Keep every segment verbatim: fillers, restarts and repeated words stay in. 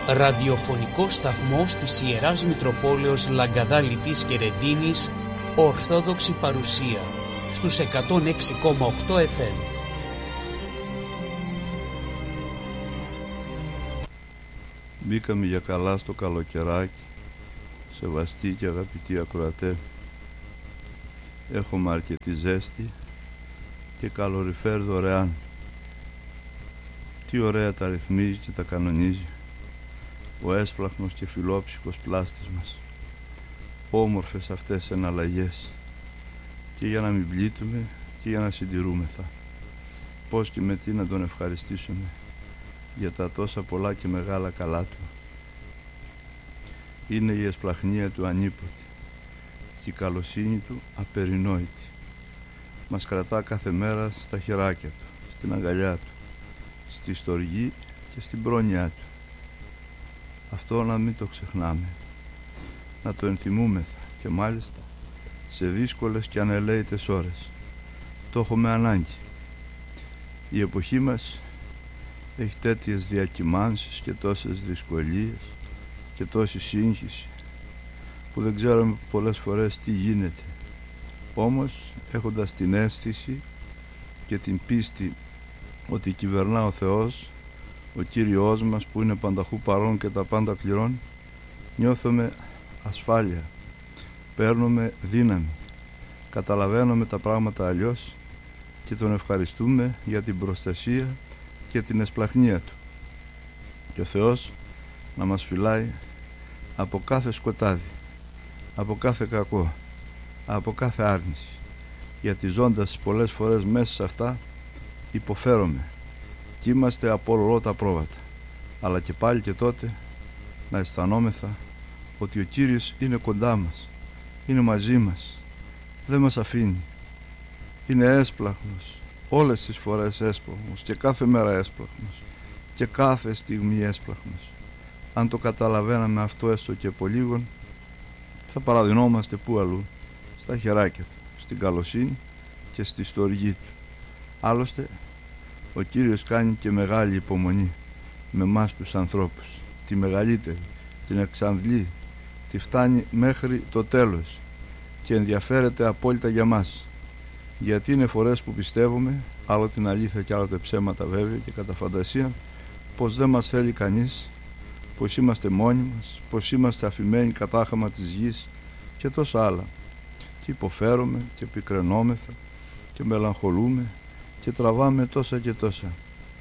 ραδιοφωνικός σταθμός της Ιεράς Μητροπόλεως Λαγκαδάλητης και Ρεντίνης, Ορθόδοξη παρουσία, στους εκατόν έξι κόμμα οκτώ εφ εμ. Μπήκαμε για καλά στο καλοκαιράκι, σεβαστοί και αγαπητοί ακροατέ. Έχουμε αρκετή ζέστη και καλοριφέρ δωρεάν. Τι ωραία τα ρυθμίζει και τα κανονίζει ο έσπλαχνος και φιλόψυχος πλάστης μας. Όμορφες αυτές εναλλαγές, και για να μην πλήττουμε και για να συντηρούμεθα. Πώς και με τι να τον ευχαριστήσουμε για τα τόσα πολλά και μεγάλα καλά του. Είναι η εσπλαχνία του ανίποτη και η καλοσύνη του απερινόητη. Μας κρατά κάθε μέρα στα χεράκια του, στην αγκαλιά του, στη στοργή και στην πρόνοιά του. Αυτό να μην το ξεχνάμε, να το ενθυμούμεθα, και μάλιστα σε δύσκολες και ανελαίητες ώρες. Το έχουμε ανάγκη. Η εποχή μας έχει τέτοιες διακυμάνσεις και τόσες δυσκολίες και τόση σύγχυση που δεν ξέρουμε πολλές φορές τι γίνεται. Όμως, έχοντας την αίσθηση και την πίστη ότι κυβερνά ο Θεός, ο Κύριος μας που είναι πανταχού παρόν και τα πάντα πληρώνει, νιώθουμε ασφάλεια, παίρνουμε δύναμη, καταλαβαίνουμε τα πράγματα αλλιώς και τον ευχαριστούμε για την προστασία και την εσπλαχνία του. Και ο Θεός να μας φυλάει από κάθε σκοτάδι, από κάθε κακό, από κάθε άρνηση, γιατί ζώντας πολλές φορές μέσα σε αυτά υποφέρομαι και είμαστε από όλο τα πρόβατα, αλλά και πάλι και τότε να αισθανόμεθα ότι ο Κύριος είναι κοντά μας, είναι μαζί μας, δεν μας αφήνει, είναι έσπλαχνος, όλες τις φορές έσπλαχνος και κάθε μέρα έσπλαχνος και κάθε στιγμή έσπλαχνος. Αν το καταλαβαίναμε αυτό έστω και από λίγον, θα παραδεινόμαστε πού αλλού, στα χεράκια του, στην καλοσύνη και στη στοργή του. Άλλωστε, ο Κύριος κάνει και μεγάλη υπομονή με εμάς τους ανθρώπους, τη μεγαλύτερη, την εξανδλεί, τη φτάνει μέχρι το τέλος και ενδιαφέρεται απόλυτα για μας. Γιατί είναι φορές που πιστεύουμε, άλλο την αλήθεια και άλλο τα ψέματα βέβαια και κατά φαντασία, πως δεν μας θέλει κανείς, πως είμαστε μόνοι μας, πως είμαστε αφημένοι κατάχαμα της γης και τόσα άλλα. Και υποφέρουμε και πικραινόμεθα και μελαγχολούμε και τραβάμε τόσα και τόσα.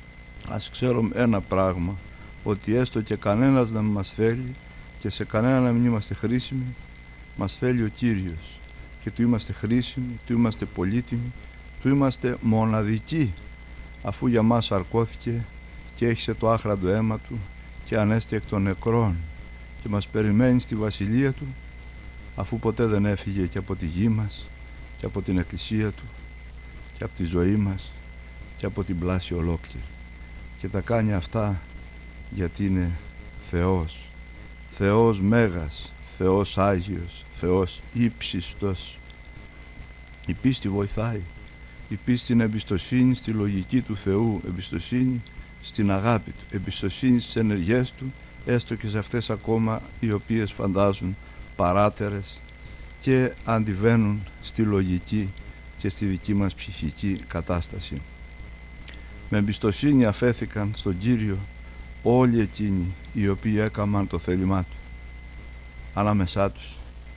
Ας ξέρουμε ένα πράγμα, ότι έστω και κανένας να μας θέλει και σε κανένα να μην είμαστε χρήσιμοι, μας θέλει ο Κύριος και του είμαστε χρήσιμοι, του είμαστε πολύτιμοι, του είμαστε μοναδικοί, αφού για μας αρκώθηκε και έχισε το άχραντο αίμα του και ανέστη εκ των νεκρών και μας περιμένει στη βασιλεία του, αφού ποτέ δεν έφυγε και από τη γη μας και από την εκκλησία του και από τη ζωή μας και από την πλάση ολόκληρη, και τα κάνει αυτά γιατί είναι Θεός, Θεός Μέγας, Θεός Άγιος, Θεός ύψιστος. Η πίστη βοηθάει, η πίστη είναι εμπιστοσύνη στη λογική του Θεού, εμπιστοσύνη στην αγάπη του, εμπιστοσύνη στις ενεργές του, έστω και σε αυτές ακόμα οι οποίες φαντάζουν παράτερες και αντιβαίνουν στη λογική και στη δική μας ψυχική κατάσταση. Με εμπιστοσύνη αφέθηκαν στον Κύριο όλοι εκείνοι οι οποίοι έκαμαν το θέλημά του. Ανάμεσά τους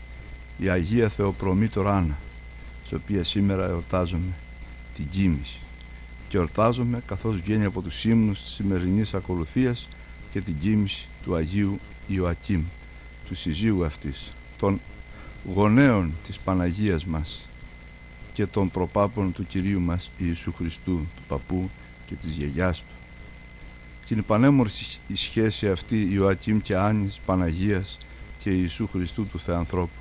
η Αγία Θεοπρομήτωρα Άννα, της οποίας σήμερα εορτάζουμε την κοίμηση, και εορτάζουμε καθώς βγαίνει από τους ύμνους της σημερινής ακολουθίας και την κοίμηση του Αγίου Ιωακήμ, του συζύγου αυτής, των γονέων της Παναγίας μας και των προπάπων του Κυρίου μας Ιησού Χριστού, του παππού και της γιαγιάς του. Και είναι πανέμορφη η σχέση αυτή Ιωακήμ και Άννης, Παναγίας και Ιησού Χριστού του Θεανθρώπου.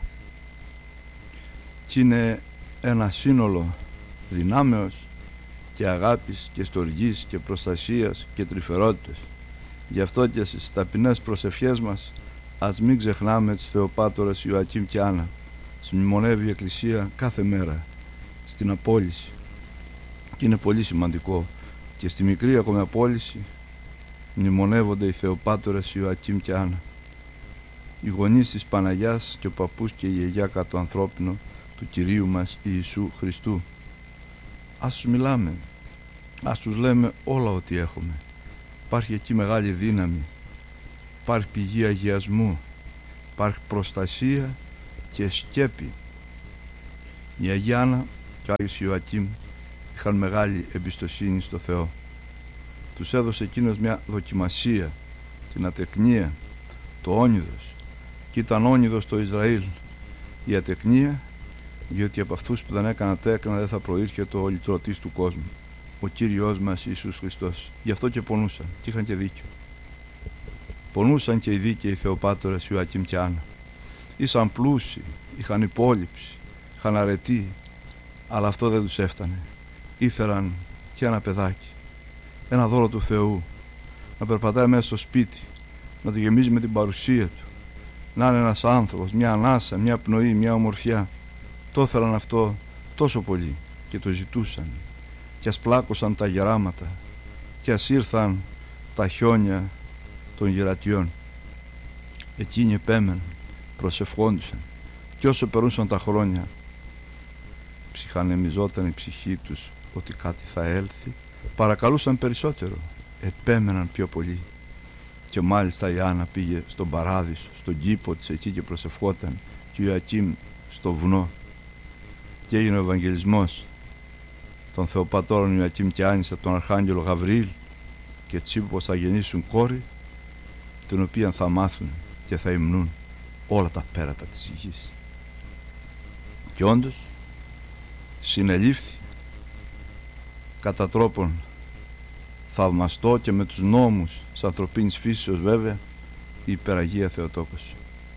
Και είναι ένα σύνολο δυνάμεως και αγάπης και στοργής και προστασίας και τρυφερότητας. Γι' αυτό και στις ταπεινές προσευχές μας ας μην ξεχνάμε τις Θεοπάτορες Ιωακήμ και Άννα. Συμμνημονεύει η Εκκλησία κάθε μέρα στην απόλυση, και είναι πολύ σημαντικό και στη μικρή ακόμη απόλυση μνημονεύονται οι Θεοπάτορες Ιωακήμ και Άννα, οι γονείς της Παναγιάς και ο παππούς και η γιαγιά κατά το ανθρώπινο του Κυρίου μας Ιησού Χριστού. Ας τους μιλάμε, ας τους λέμε όλα ό,τι έχουμε. Υπάρχει εκεί μεγάλη δύναμη, υπάρχει πηγή αγιασμού, υπάρχει προστασία και σκέπη. Η Αγία Άννα και ο Άγιος Ιωακήμ είχαν μεγάλη εμπιστοσύνη στο Θεό. Τους έδωσε εκείνος μια δοκιμασία, την ατεκνία, το όνειδος, και ήταν όνειδος το Ισραήλ. Η ατεκνία, διότι από αυτούς που δεν έκαναν τέκνα δεν θα προήρχεται ο λυτρωτής του κόσμου, ο Κύριος μας Ιησούς Χριστός. Γι' αυτό και πονούσαν, και είχαν και δίκιο. Πονούσαν και οι δίκαιοι Θεοπάτορες Ιωακήμ και Άννα. Ήσαν πλούσιοι, είχαν υπόλοιψη, είχαν αρετή, αλλά αυτό δεν τους έφτανε. Ήθελαν και ένα παιδάκι, ένα δώρο του Θεού, να περπατάει μέσα στο σπίτι, να το γεμίζει με την παρουσία του, να είναι ένας άνθρωπος, μια ανάσα, μια πνοή, μια ομορφιά. Το ήθελαν αυτό τόσο πολύ και το ζητούσαν. Και ας πλάκωσαν τα γεράματα και ας ήρθαν τα χιόνια των γερατιών, εκείνοι επέμεναν, προσευχόντουσαν, και όσο περνούσαν τα χρόνια ψυχανεμιζόταν η ψυχή τους ότι κάτι θα έλθει, παρακαλούσαν περισσότερο, επέμεναν πιο πολύ. Και μάλιστα η Άννα πήγε στον παράδεισο, στον κήπο της εκεί και προσευχόταν, και ο Ιωακήμ στο βουνό, και έγινε ο Ευαγγελισμός των Θεοπατώρων Ιωακήμ και Άννης από τον Αρχάγγελο Γαβριήλ, και έτσι είπε πως θα γεννήσουν κόρη, την οποία θα μάθουν και θα υμνούν όλα τα πέρατα της γης. Και όντως συνελήφθη κατά τρόπον θαυμαστό και με τους νόμους της ανθρωπίνης φύσεως βέβαια η υπεραγία Θεοτόκος.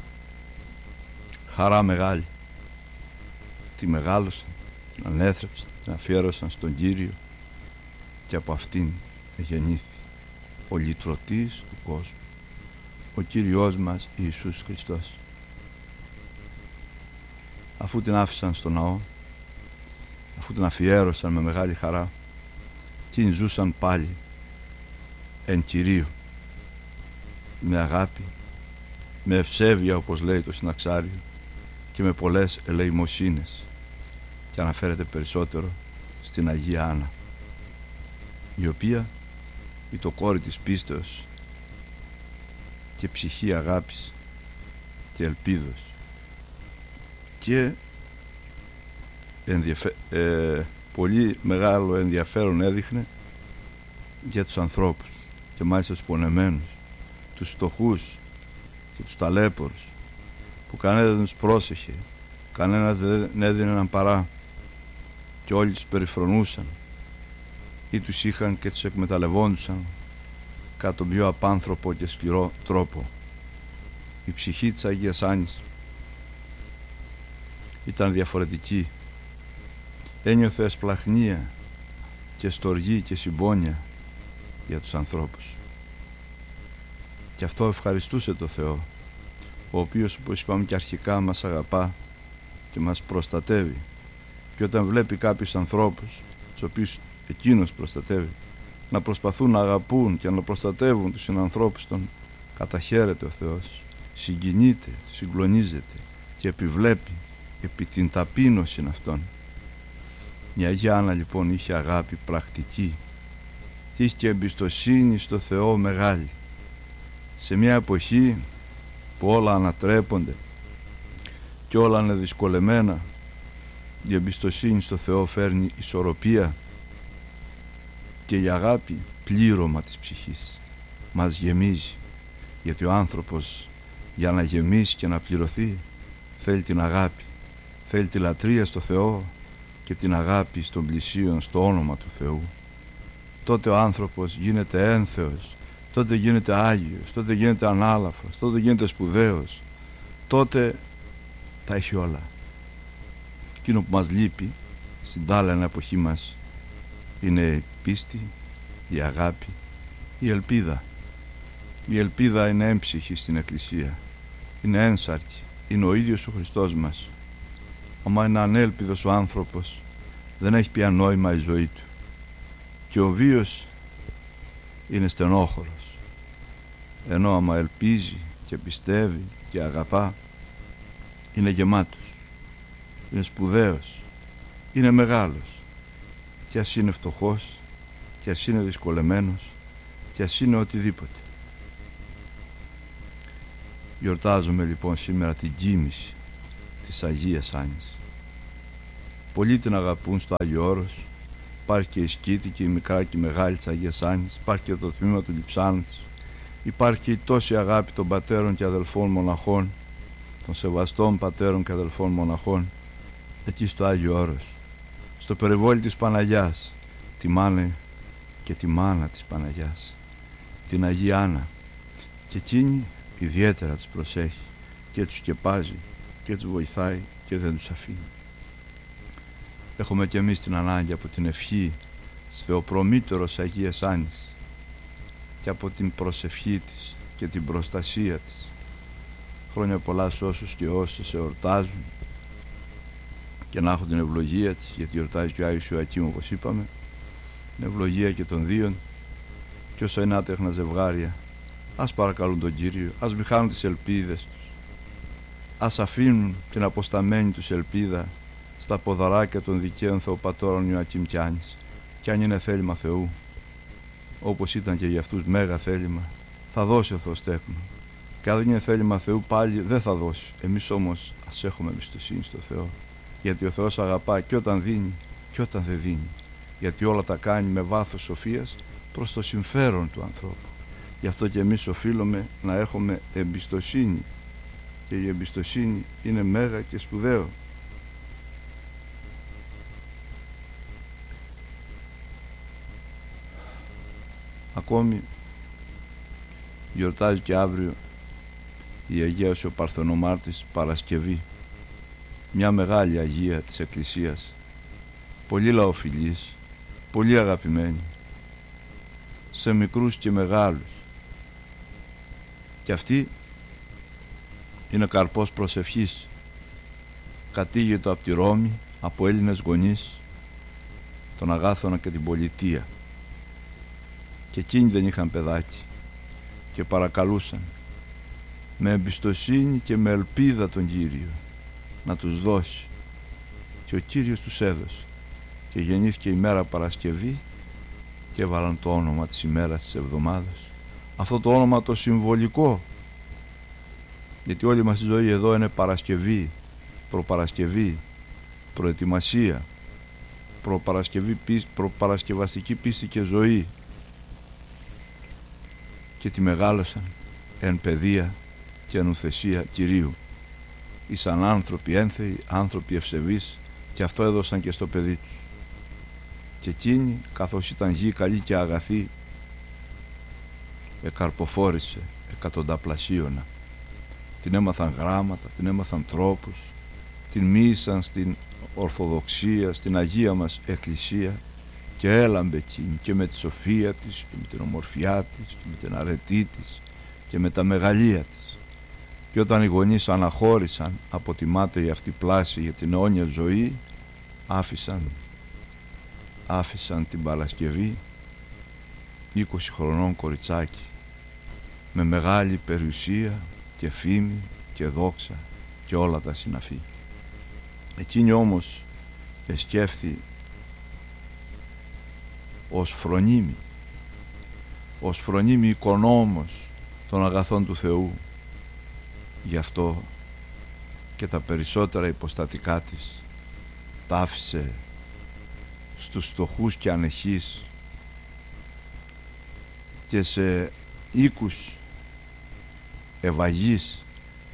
Χαρά μεγάλη, τη μεγάλωσαν, την ανέθρεψαν, την αφιέρωσαν στον Κύριο, και από αυτήν γεννήθη ο λυτρωτής του κόσμου, ο Κύριος μας Ιησούς Χριστός. Αφού την άφησαν στο ναό, αφού την αφιέρωσαν με μεγάλη χαρά, εκείνοι ζούσαν πάλι εν Κυρίω, με αγάπη, με ευσέβεια όπως λέει το συναξάριο, και με πολλές ελεημοσύνες, και αναφέρεται περισσότερο στην Αγία Άννα, η οποία η το κόρη της πίστεως και ψυχή αγάπης και ελπίδος, και ενδιαφε... ε, πολύ μεγάλο ενδιαφέρον έδειχνε για τους ανθρώπους, και μάλιστα τους πονεμένους, τους φτωχούς και τους ταλέπορους, που κανένας δεν τους πρόσεχε, κανένας δεν έδινε έναν παρά, και όλοι τους περιφρονούσαν ή τους είχαν και τους εκμεταλλευόντουσαν κατά τον πιο απάνθρωπο και σκληρό τρόπο. Η ψυχή της Αγίας Άννης ήταν διαφορετική. Ένιωθε εσπλαχνία και στοργή και συμπόνια για τους ανθρώπους, και αυτό ευχαριστούσε το Θεό, ο οποίος, όπως είπαμε και αρχικά, μας αγαπά και μας προστατεύει, και όταν βλέπει κάποιους ανθρώπους τους οποίους εκείνος προστατεύει να προσπαθούν να αγαπούν και να προστατεύουν τους συνανθρώπους των, καταχαίρεται ο Θεός, συγκινείται, συγκλονίζεται και επιβλέπει επί την ταπείνωση αυτών. Η Αγία Άννα λοιπόν είχε αγάπη πρακτική και είχε και εμπιστοσύνη στο Θεό μεγάλη. Σε μια εποχή που όλα ανατρέπονται και όλα είναι δυσκολεμένα, η εμπιστοσύνη στο Θεό φέρνει ισορροπία, και η αγάπη πλήρωμα της ψυχής, μας γεμίζει, γιατί ο άνθρωπος για να γεμίσει και να πληρωθεί θέλει την αγάπη, θέλει τη λατρεία στο Θεό και την αγάπη στον πλησίον, στο όνομα του Θεού. Τότε ο άνθρωπος γίνεται ένθεος, τότε γίνεται Άγιος, τότε γίνεται ανάλαφος, τότε γίνεται σπουδαίος, τότε τα έχει όλα. Εκείνο που μας λείπει στην τάλαινα εποχή μας είναι η πίστη, η αγάπη, η ελπίδα. Η ελπίδα είναι έμψυχη στην Εκκλησία, είναι ένσαρκη, είναι ο ίδιος ο Χριστός μας. Άμα είναι ανέλπιδος ο άνθρωπος, δεν έχει πια νόημα η ζωή του, και ο βίος είναι στενόχωρος, ενώ άμα ελπίζει και πιστεύει και αγαπά, είναι γεμάτος, είναι σπουδαίος, είναι μεγάλος, και ας είναι φτωχός, και ας είναι δυσκολεμένος, και ας είναι οτιδήποτε. Γιορτάζουμε λοιπόν σήμερα την κοίμηση της Αγίας Άνης. Πολλοί την αγαπούν στο Άγιο Όρος. Υπάρχει και η σκήτη και η μικρά και η μεγάλη της Αγίας Άνης. Υπάρχει και το τμήμα του λειψάνου της. Υπάρχει και η τόση αγάπη των πατέρων και αδελφών μοναχών, των σεβαστών πατέρων και αδελφών μοναχών, εκεί στο Άγιο Όρος, στο περιβόλι της Παναγιάς, τη μάνα και τη μάνα της Παναγιάς, την Αγία Άννα, και εκείνη ιδιαίτερα τους προσέχει και τους σκεπάζει και τους βοηθάει και δεν τους αφήνει. Έχουμε και εμείς την ανάγκη από την ευχή της Θεοπρομήτωρος Αγίας Άνης και από την προσευχή της και την προστασία της. Χρόνια πολλά σε όσους και όσες εορτάζουν και να έχουν την ευλογία της, γιατί εορτάζει και ο Άγιος Ιωακήμ, όπως είπαμε, την ευλογία και των δύο, και όσα είναι άτεχνα ζευγάρια, ας παρακαλούν τον Κύριο, ας μη χάνουν τις ελπίδες τους, ας αφήνουν την αποσταμένη τους ελπίδα στα ποδαράκια των δικαίων Θεοπατώρων Ιωακήμ και Άνης, και αν είναι θέλημα Θεού, όπως ήταν και για αυτούς μέγα θέλημα, θα δώσει ο Θεός τέκνο, και αν δεν είναι θέλημα Θεού πάλι δεν θα δώσει. Εμείς όμως ας έχουμε εμπιστοσύνη στο Θεό, γιατί ο Θεός αγαπά και όταν δίνει και όταν δεν δίνει, γιατί όλα τα κάνει με βάθος σοφίας προς το συμφέρον του ανθρώπου. Γι' αυτό και εμείς οφείλουμε να έχουμε εμπιστοσύνη, και η εμπιστοσύνη είναι μέγα και σπουδαίο. Ακόμη γιορτάζει και αύριο η Αγίας ο Παρθενομάρτης Παρασκευή, μια μεγάλη Αγία της Εκκλησίας, πολύ λαοφιλής, πολύ αγαπημένη σε μικρούς και μεγάλους, και αυτή είναι καρπός προσευχής, κατήγητο από τη Ρώμη από Έλληνες γονείς, τον Αγάθωνα και την πολιτεία, και εκείνοι δεν είχαν παιδάκι και παρακαλούσαν με εμπιστοσύνη και με ελπίδα τον Κύριο να τους δώσει, και ο Κύριος τους έδωσε, και γεννήθηκε η μέρα Παρασκευή και έβαλαν το όνομα της ημέρας της εβδομάδας, αυτό το όνομα το συμβολικό, γιατί όλη μας η ζωή εδώ είναι Παρασκευή, προπαρασκευή, προετοιμασία, προπαρασκευή, προπαρασκευαστική πίστη και ζωή, και τη μεγάλωσαν εν παιδεία και εν ουθεσία Κυρίου, ήσαν άνθρωποι ένθεοι, άνθρωποι ευσεβείς, και αυτό έδωσαν και στο παιδί τους. Και εκείνη, καθώς ήταν γη καλή και αγαθή, εκαρποφόρησε εκατονταπλασίωνα. Την έμαθαν γράμματα, την έμαθαν τρόπους, την μοίησαν στην Ορθοδοξία, στην Αγία μας Εκκλησία, και έλαμπε εκείνη και με τη σοφία της και με την ομορφιά της και με την αρετή της και με τα μεγαλεία της. Και όταν οι γονείς αναχώρησαν από τη μάταιη αυτή πλάση για την αιώνια ζωή, άφησαν άφησαν την Παρασκευή είκοσι χρονών κοριτσάκι με μεγάλη περιουσία και φήμη και δόξα και όλα τα συναφή. Εκείνη όμως εσκέφθη ως φρονίμη, ως φρονίμη οικονόμος των αγαθών του Θεού. Γι' αυτό και τα περισσότερα υποστατικά της τα άφησε στους φτωχούς και ανεχείς και σε οίκους ευαγής.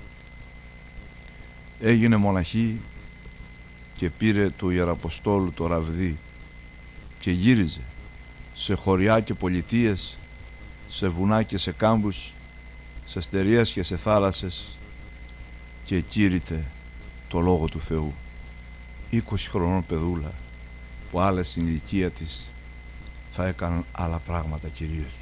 Έγινε μοναχή και πήρε του Ιεραποστόλου το ραβδί και γύριζε σε χωριά και πολιτείες, σε βουνά και σε κάμπους, σε στεριές και σε θάλασσες, και κήρυτε το Λόγο του Θεού. είκοσι χρονών παιδούλα που άλλες στην ηλικία της θα έκαναν άλλα πράγματα κυρίως.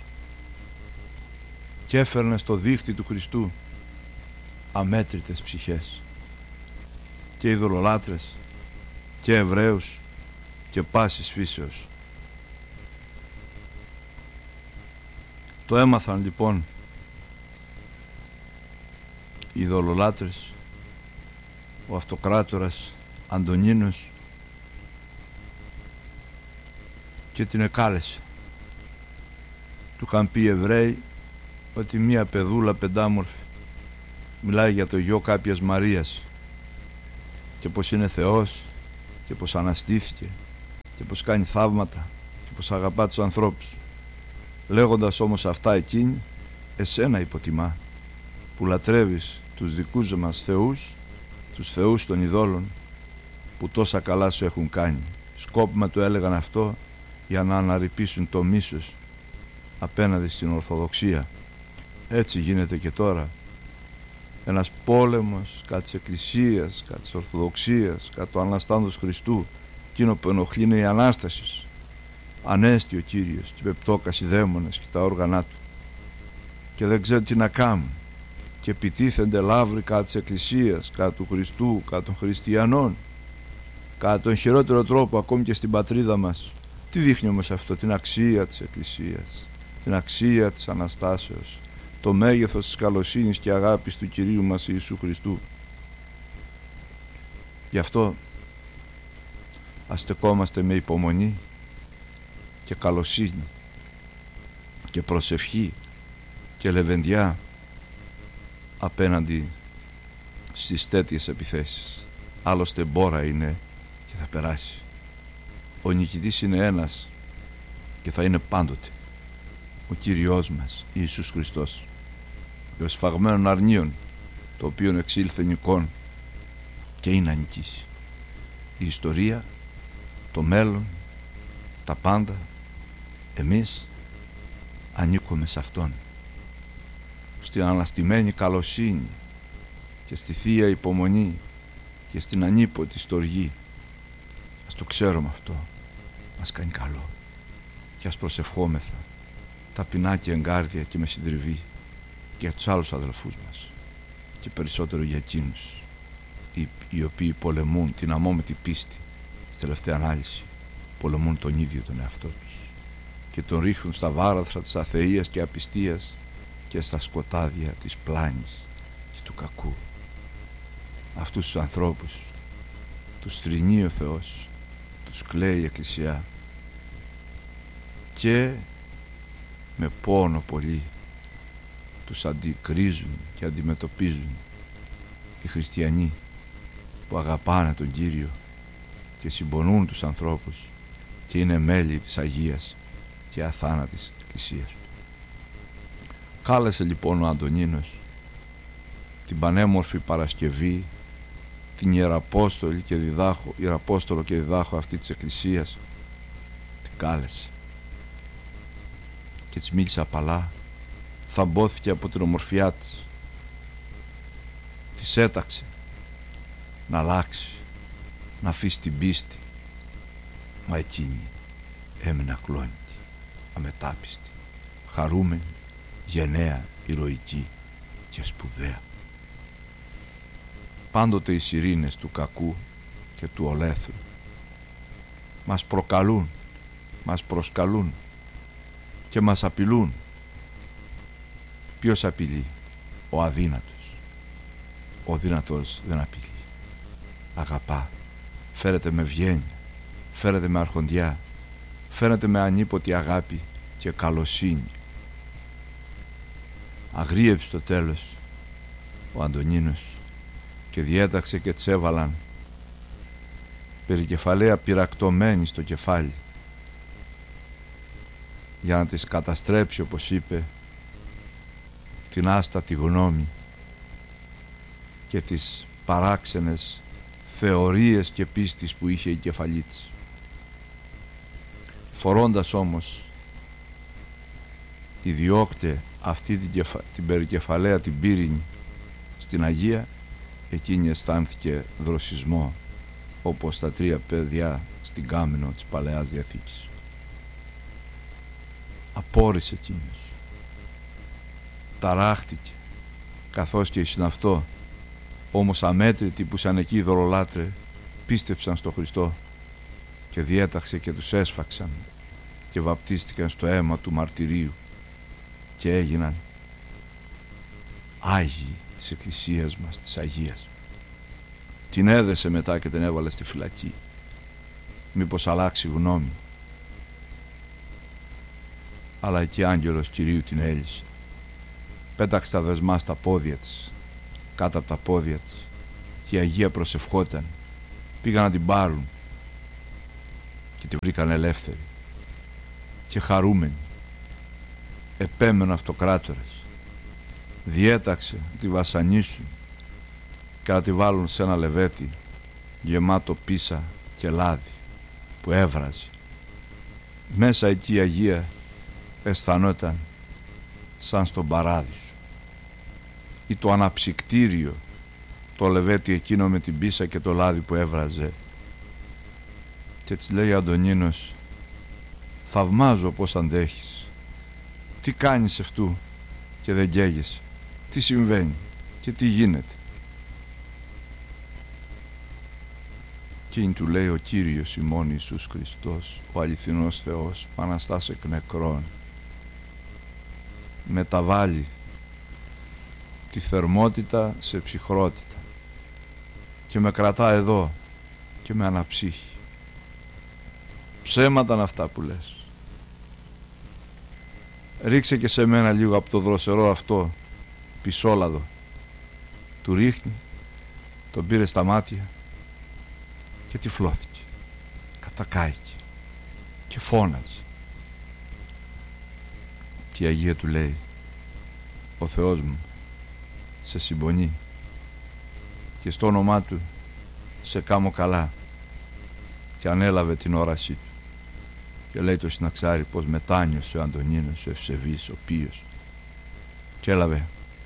Και έφερνε στο δίχτυ του Χριστού αμέτρητες ψυχές, και ειδωλολάτρες και Εβραίους και πάσης φύσεως. Το έμαθαν λοιπόν οι ειδωλολάτρες, ο αυτοκράτορας Αντωνίνος, και την εκάλεσε. Του είχαν πει οι Εβραίοι ότι μία παιδούλα πεντάμορφη μιλάει για το γιο κάποιας Μαρίας και πως είναι Θεός και πως αναστήθηκε και πως κάνει θαύματα και πως αγαπά τους ανθρώπους. Λέγοντας όμως αυτά εκείνη, εσένα υποτιμά που λατρεύεις τους δικούς μας θεούς, τους θεούς των ειδόλων που τόσα καλά σου έχουν κάνει. Σκόπιμα του έλεγαν αυτό για να αναρρυπήσουν το μίσος απέναντι στην Ορθοδοξία. Έτσι γίνεται και τώρα. Ένας πόλεμος κατά της Εκκλησίας, κατά της Ορθοδοξίας, κατά του Αναστάντος Χριστού. Εκείνο που ενοχλεί είναι η Ανάσταση. Ανέστη ο Κύριος και πεπτόκας οι δαίμονες και τα όργανά του και δεν ξέρουν τι να κάνουν και επιτίθενται λαύροι κατά της Εκκλησίας, κατά του Χριστού, κατά των χριστιανών, κατά τον χειρότερο τρόπο ακόμη και στην πατρίδα μας. Τι δείχνει όμως αυτό? Την αξία της Εκκλησίας, την αξία της Αναστάσεως, το μέγεθος της καλοσύνης και αγάπης του Κυρίου μας Ιησού Χριστού. Γι' αυτό ας στεκόμαστε με υπομονή και καλοσύνη και προσευχή και λεβεντιά απέναντι στις τέτοιες επιθέσεις. Άλλωστε μπόρα είναι και θα περάσει. Ο νικητής είναι ένας και θα είναι πάντοτε ο Κύριος μας Ιησούς Χριστός, ο σφαγμένων αρνίων, το οποίο εξήλθε νικών και είναι να νικήσει. Η ιστορία, το μέλλον, τα πάντα, εμείς ανήκουμε σε Αυτόν, στην αναστημένη καλοσύνη και στη Θεία υπομονή και στην ανίποτη στοργή. Ας το ξέρουμε αυτό, μας κάνει καλό και ας προσευχόμεθα ταπεινά και εγκάρδια και με συντριβή και για τους άλλους αδελφούς μας και περισσότερο για εκείνους οι, οι οποίοι πολεμούν την αμόμητη πίστη, στη τελευταία ανάλυση πολεμούν τον ίδιο τον εαυτό τους και τον ρίχνουν στα βάραθρα της αθείας και απιστίας και στα σκοτάδια της πλάνης και του κακού. Αυτούς τους ανθρώπους τους θρηνεί ο Θεός, τους κλαίει η Εκκλησία και με πόνο πολύ τους αντικρίζουν και αντιμετωπίζουν οι χριστιανοί που αγαπάνε τον Κύριο και συμπονούν τους ανθρώπους και είναι μέλη της Αγίας και αθάνατης Εκκλησίας του. Κάλεσε λοιπόν ο Αντωνίνος την πανέμορφη Παρασκευή, την Ιεραπόστολη και διδάχο, Ιεραπόστολο και διδάχο αυτή της Εκκλησίας, την κάλεσε και της μίλησε απαλά, θαμπόθηκε από την ομορφιά της, της έταξε να αλλάξει, να αφήσει την πίστη, μα εκείνη έμεινε ακλόνητη, αμετάπιστη, χαρούμενη, γενναία, ηρωική και σπουδαία. Πάντοτε οι σιρήνες του κακού και του ολέθρου μας προκαλούν, μας προσκαλούν και μας απειλούν. Ποιος απειλεί? Ο αδύνατος. Ο δυνατός δεν απειλεί. Αγαπά, φέρεται με ευγένεια, φέρεται με αρχοντιά, φέρεται με ανίποτη αγάπη και καλοσύνη. Αγρίεψε στο τέλος ο Αντωνίνος και διέταξε και τις έβαλαν περικεφαλαία πυρακτωμένη στο κεφάλι για να τις καταστρέψει, όπως είπε, την άστατη γνώμη και τις παράξενες θεωρίες και πίστης που είχε η κεφαλή της. Φορώντας όμως ιδιόκτε αυτή την, κεφα... την περικεφαλαία την πύρινη στην Αγία, εκείνη αισθάνθηκε δροσισμό όπως τα τρία παιδιά στην Κάμινο της Παλαιάς Διαθήκης. Απόρρισε εκείνος, ταράχτηκε, καθώς και η συναυτό, όμως αμέτρητοι που σαν εκεί οι δωρολάτρε πίστεψαν στο Χριστό και διέταξε και τους έσφαξαν και βαπτίστηκαν στο αίμα του μαρτυρίου και έγιναν Άγιοι της εκκλησίας μας, της Αγίας. Την έδεσε μετά και την έβαλε στη φυλακή. Μήπως αλλάξει γνώμη. Αλλά εκεί άγγελος Κυρίου την έλυσε. Πέταξε τα δεσμά στα πόδια της, κάτω από τα πόδια της, και η Αγία προσευχόταν. Πήγαν να την πάρουν και τη βρήκαν ελεύθερη και χαρούμενη. Επέμενε αυτοκράτορες. Διέταξε να τη βασανίσουν και να τη βάλουν σε ένα λεβέτι γεμάτο πίσα και λάδι που έβραζε. Μέσα εκεί η Αγία αισθανόταν σαν στον παράδεισο, ή το αναψυκτήριο, το λεβέτι εκείνο με την πίσα και το λάδι που έβραζε. Και της λέει ο Αντωνίνος, θαυμάζω πως αντέχεις. Τι κάνεις αυτού και δεν καίγεσαι? Τι συμβαίνει και τι γίνεται? Εκείνη του λέει, ο Κύριος ημών Ιησούς Χριστός, ο αληθινός Θεός, που αναστάς εκ νεκρών, μεταβάλλει τη θερμότητα σε ψυχρότητα και με κρατά εδώ και με αναψύχει. Ψέματα είναι αυτά που λες. Ρίξε και σε μένα λίγο από το δροσερό αυτό πισόλαδο. Του ρίχνει, τον πήρε στα μάτια και τυφλώθηκε, κατακάηκε και φώναζε. Και η Αγία του λέει, ο Θεός μου σε συμπονεί και στο όνομά του σε κάμω καλά. Και ανέλαβε την όρασή του και λέει το συναξάρι πως μετάνιωσε ο Αντωνίνος, ο ευσεβής, ο οποίος, και έλαβε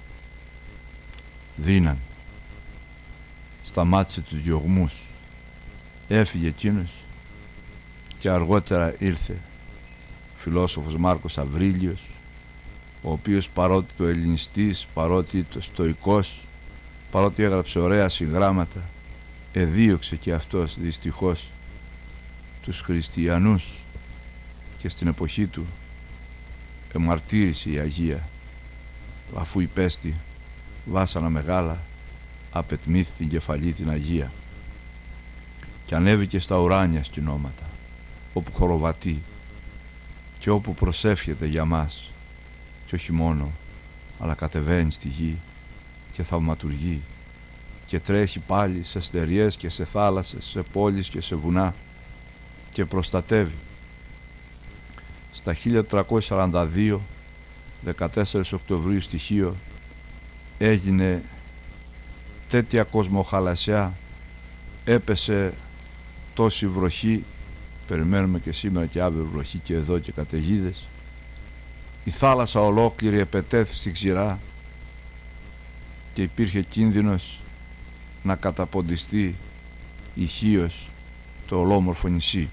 δύναμη, σταμάτησε τους διωγμούς, έφυγε εκείνος και αργότερα ήρθε φιλόσοφος Μάρκος Αβρίλιος, ο οποίος παρότι το ελληνιστής, παρότι το στοικός, παρότι έγραψε ωραία συγγράμματα, εδίωξε και αυτός δυστυχώς τους χριστιανούς και στην εποχή του εμαρτύρησε η Αγία, αφού υπέστη βάσανα μεγάλα, απετμήθη την κεφαλή την Αγία και ανέβηκε στα ουράνια σκηνώματα, όπου χοροβατεί και όπου προσεύχεται για μας, και όχι μόνο, αλλά κατεβαίνει στη γη και θαυματουργεί και τρέχει πάλι σε στεριές και σε θάλασσες, σε πόλεις και σε βουνά και προστατεύει. Στα χίλια τριακόσια σαράντα δύο, δεκατέσσερις Οκτωβρίου στοιχείο, έγινε τέτοια κοσμοχαλασιά, έπεσε τόση βροχή, περιμένουμε και σήμερα και αύριο βροχή και εδώ και καταιγίδες, η θάλασσα ολόκληρη επετέθη στη ξηρά και υπήρχε κίνδυνος να καταποντιστεί η Χίος, το ολόμορφο νησί.